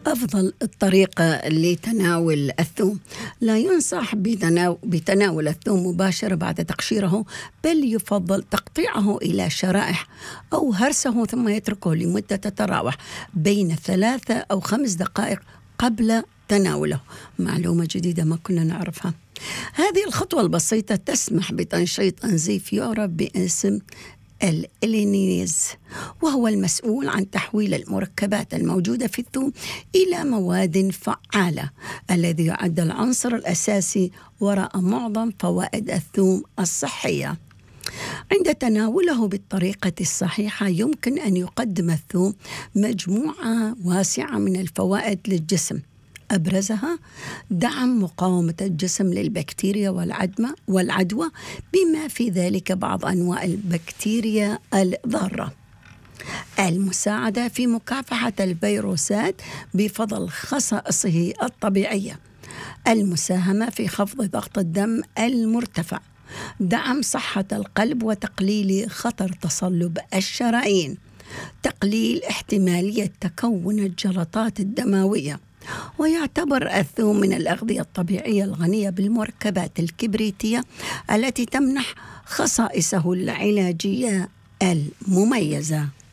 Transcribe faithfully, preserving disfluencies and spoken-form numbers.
أفضل الطريقة لتناول الثوم، لا ينصح بتناو- بتناول الثوم مباشرة بعد تقشيره، بل يفضل تقطيعه إلى شرائح أو هرسه ثم يتركه لمدة تتراوح بين ثلاثة أو خمس دقائق قبل تناوله. معلومة جديدة ما كنا نعرفها. هذه الخطوة البسيطة تسمح بتنشيط أنزيم يعرف باسم الإلينيز، وهو المسؤول عن تحويل المركبات الموجودة في الثوم إلى مواد فعالة، الذي يعد العنصر الأساسي وراء معظم فوائد الثوم الصحية. عند تناوله بالطريقة الصحيحة يمكن أن يقدم الثوم مجموعة واسعة من الفوائد للجسم، أبرزها دعم مقاومة الجسم للبكتيريا والعدوى والعدوى بما في ذلك بعض أنواع البكتيريا الضارة، المساعدة في مكافحة الفيروسات بفضل خصائصه الطبيعية، المساهمة في خفض ضغط الدم المرتفع، دعم صحة القلب وتقليل خطر تصلب الشرايين، تقليل احتمالية تكون الجلطات الدموية. ويعتبر الثوم من الأغذية الطبيعية الغنية بالمركبات الكبريتية التي تمنح خصائصه العلاجية المميزة.